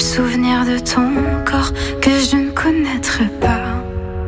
souvenir de ton corps que je ne connaîtrai pas.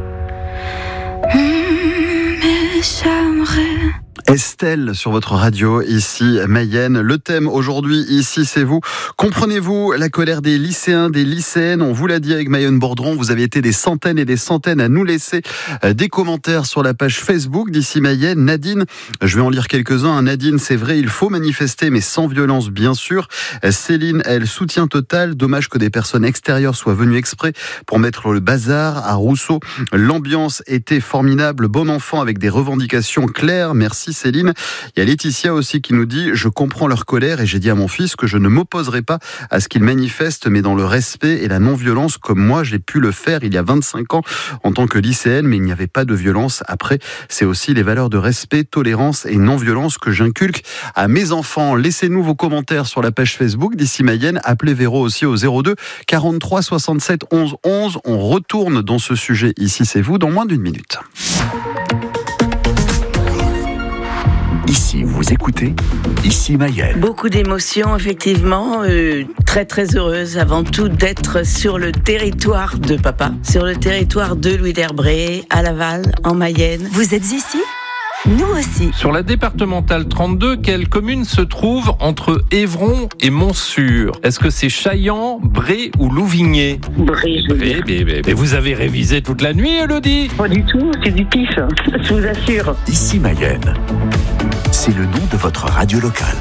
Mais j'aimerais. Estelle sur votre radio, ici Mayenne. Le thème aujourd'hui, ici c'est vous. Comprenez-vous la colère des lycéens, des lycéennes? On vous l'a dit avec Mayenne Bordron, vous avez été des centaines et des centaines à nous laisser des commentaires sur la page Facebook d'ici Mayenne. Nadine, je vais en lire quelques-uns. Nadine, c'est vrai, il faut manifester, mais sans violence bien sûr. Céline, elle, soutien total. Dommage que des personnes extérieures soient venues exprès pour mettre le bazar. À Rousseau, l'ambiance était formidable. Bon enfant avec des revendications claires. Merci Céline. Il y a Laetitia aussi qui nous dit « Je comprends leur colère et j'ai dit à mon fils que je ne m'opposerai pas à ce qu'ils manifestent, mais dans le respect et la non-violence, comme moi j'ai pu le faire il y a 25 ans en tant que lycéenne, mais il n'y avait pas de violence. Après, c'est aussi les valeurs de respect, tolérance et non-violence que j'inculque à mes enfants. » Laissez-nous vos commentaires sur la page Facebook d'ici Mayenne. Appelez Véro aussi au 02 43 67 11 11. On retourne dans ce sujet Ici c'est vous dans moins d'une minute. Ici, vous écoutez Ici Mayenne. Beaucoup d'émotions, effectivement. Très très heureuse avant tout d'être sur le territoire de papa, sur le territoire de Louis d'Herbré, à Laval, en Mayenne. Vous êtes ici ? Nous aussi. Sur la départementale 32, quelle commune se trouve entre Évron et Montsûr? Est-ce que c'est Chaillan, Bré ou Louvigné? Bré, je veux dire. Mais vous avez révisé toute la nuit, Elodie? Pas du tout, c'est du pif, je vous assure. Ici Mayenne. C'est le nom de votre radio locale.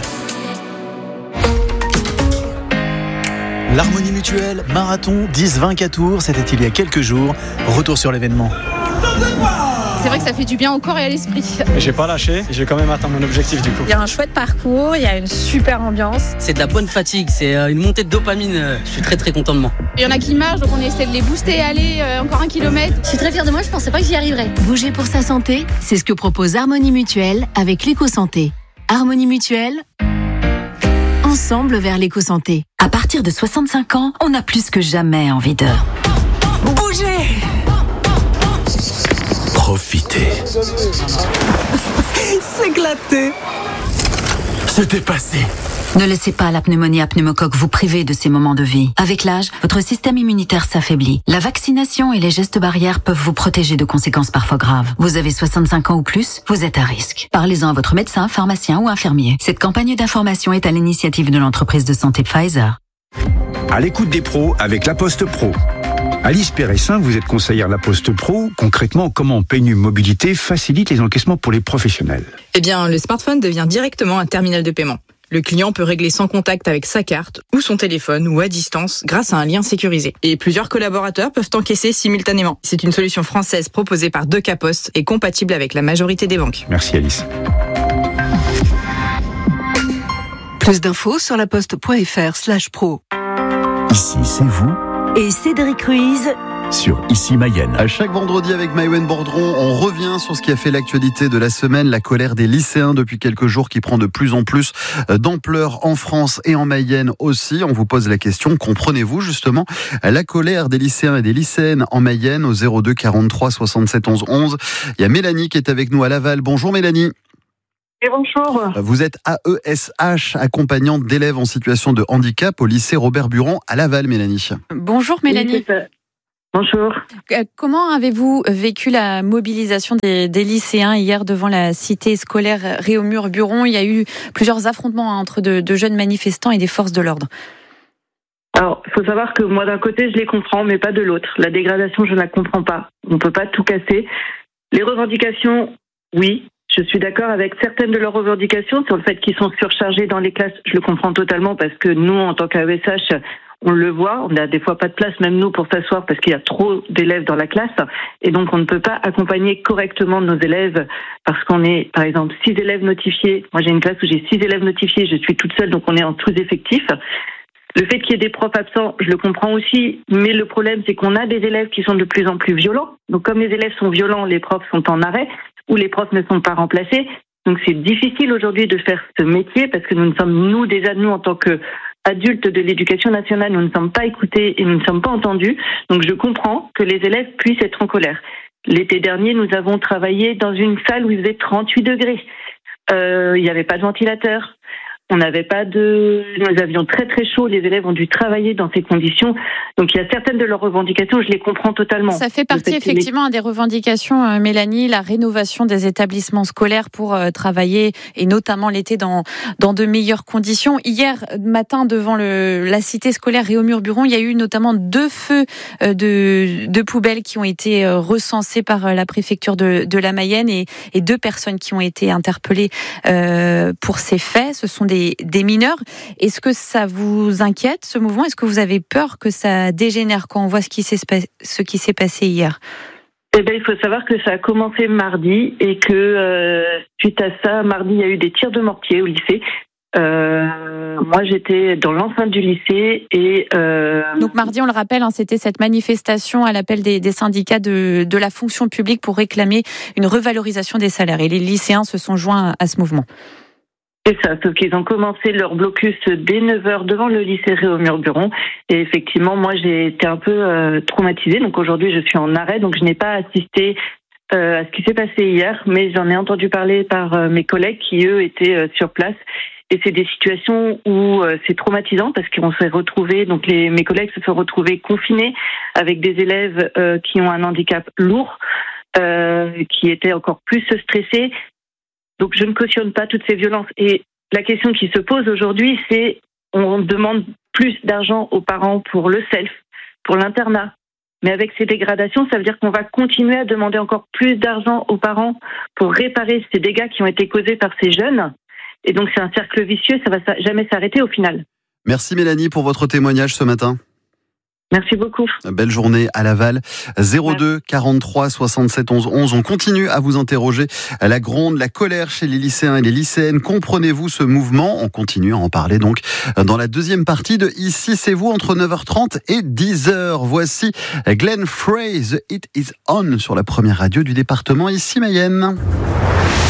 L'Harmonie Mutuelle, marathon 10-20 tours, c'était il y a quelques jours. Retour sur l'événement. C'est vrai que ça fait du bien au corps et à l'esprit. J'ai pas lâché, j'ai quand même atteint mon objectif du coup. Il y a un chouette parcours, il y a une super ambiance. C'est de la bonne fatigue, c'est une montée de dopamine. Je suis très très content de moi. Il y en a qui marchent, donc on essaie de les booster, aller encore 1 kilomètre. Je suis très fière de moi, je pensais pas que j'y arriverais. Bouger pour sa santé, c'est ce que propose Harmonie Mutuelle avec l'éco-santé. Harmonie Mutuelle, ensemble vers l'éco-santé. À partir de 65 ans, on a plus que jamais envie de bouger. Profitez. S'éclater. Se dépasser. Ne laissez pas la pneumonie à pneumocoque vous priver de ces moments de vie. Avec l'âge, votre système immunitaire s'affaiblit. La vaccination et les gestes barrières peuvent vous protéger de conséquences parfois graves. Vous avez 65 ans ou plus, vous êtes à risque. Parlez-en à votre médecin, pharmacien ou infirmier. Cette campagne d'information est à l'initiative de l'entreprise de santé Pfizer. À l'écoute des pros avec La Poste Pro. Alice Péressin, vous êtes conseillère La Poste Pro. Concrètement, comment PNU Mobilité facilite les encaissements pour les professionnels? Eh bien, le smartphone devient directement un terminal de paiement. Le client peut régler sans contact avec sa carte ou son téléphone ou à distance grâce à un lien sécurisé. Et plusieurs collaborateurs peuvent encaisser simultanément. C'est une solution française proposée par Deca Poste et compatible avec la majorité des banques. Merci Alice. Plus d'infos sur laposte.fr/pro. Ici, c'est vous. Et Cédric Ruiz Sur Ici Mayenne. À chaque vendredi avec Mayenne Bordron, on revient sur ce qui a fait l'actualité de la semaine, la colère des lycéens depuis quelques jours qui prend de plus en plus d'ampleur en France et en Mayenne aussi. On vous pose la question, comprenez-vous justement la colère des lycéens et des lycéennes en Mayenne au 02 43 67 11 11. Il y a Mélanie qui est avec nous à Laval. Bonjour Mélanie. Et bonjour. Vous êtes AESH, accompagnante d'élèves en situation de handicap au lycée Robert-Buron à Laval, Mélanie. Bonjour Mélanie. Oui, bonjour. Comment avez-vous vécu la mobilisation des lycéens hier devant la cité scolaire Réaumur-Buron? Il y a eu plusieurs affrontements entre de jeunes manifestants et des forces de l'ordre. Alors, il faut savoir que moi, d'un côté, je les comprends, mais pas de l'autre. La dégradation, je ne la comprends pas. On ne peut pas tout casser. Les revendications, oui. Je suis d'accord avec certaines de leurs revendications sur le fait qu'ils sont surchargés dans les classes. Je le comprends totalement parce que nous, en tant qu'AESH, on le voit. On n'a des fois pas de place, même nous, pour s'asseoir parce qu'il y a trop d'élèves dans la classe. Et donc, on ne peut pas accompagner correctement nos élèves parce qu'on est, par exemple, 6 élèves notifiés. Moi, j'ai une classe où j'ai 6 élèves notifiés. Je suis toute seule, donc on est en sous-effectif. Le fait qu'il y ait des profs absents, je le comprends aussi, mais le problème, c'est qu'on a des élèves qui sont de plus en plus violents. Donc, comme les élèves sont violents, les profs sont en arrêt ou les profs ne sont pas remplacés. Donc, c'est difficile aujourd'hui de faire ce métier parce que nous, en tant qu'adultes de l'éducation nationale, nous ne sommes pas écoutés et nous ne sommes pas entendus. Donc, je comprends que les élèves puissent être en colère. L'été dernier, nous avons travaillé dans une salle où il faisait 38 degrés. Il n'y avait pas de ventilateur. Nous avions très très chaud, les élèves ont dû travailler dans ces conditions. Donc il y a certaines de leurs revendications, je les comprends totalement. Ça fait partie effectivement des revendications, Mélanie, la rénovation des établissements scolaires pour travailler, et notamment l'été, dans de meilleures conditions. Hier matin, devant la cité scolaire Réaumur-Buron, il y a eu notamment 2 feux de poubelles qui ont été recensés par la préfecture de la Mayenne, et 2 personnes qui ont été interpellées pour ces faits. Ce sont des mineurs. Est-ce que ça vous inquiète, ce mouvement ? Est-ce que vous avez peur que ça dégénère quand on voit ce qui s'est passé hier ? Il faut savoir que ça a commencé mardi et que suite à ça, mardi, il y a eu des tirs de mortier au lycée. Moi, j'étais dans l'enceinte du lycée et... Donc mardi, on le rappelle, c'était cette manifestation à l'appel des syndicats de la fonction publique pour réclamer une revalorisation des salaires. Et les lycéens se sont joints à ce mouvement. C'est ça, sauf qu'ils ont commencé leur blocus dès 9h devant le lycée Réaumur-Buron. Et effectivement, moi, j'ai été un peu traumatisée. Donc aujourd'hui, je suis en arrêt, donc je n'ai pas assisté à ce qui s'est passé hier, mais j'en ai entendu parler par mes collègues qui, eux, étaient sur place. Et c'est des situations où c'est traumatisant parce qu'on s'est retrouvés, donc mes collègues se sont retrouvés confinés avec des élèves qui ont un handicap lourd, qui étaient encore plus stressés. Donc je ne cautionne pas toutes ces violences. Et la question qui se pose aujourd'hui, c'est on demande plus d'argent aux parents pour le self, pour l'internat. Mais avec ces dégradations, ça veut dire qu'on va continuer à demander encore plus d'argent aux parents pour réparer ces dégâts qui ont été causés par ces jeunes. Et donc c'est un cercle vicieux, ça va jamais s'arrêter au final. Merci Mélanie pour votre témoignage ce matin. Merci beaucoup. Belle journée à Laval. 02 43 67 11 11. On continue à vous interroger. La gronde, la colère chez les lycéens et les lycéennes. Comprenez-vous ce mouvement ? On continue à en parler donc dans la deuxième partie de Ici c'est vous, entre 9h30 et 10h. Voici Glenn Frey, The It Is On, sur la première radio du département, ici Mayenne.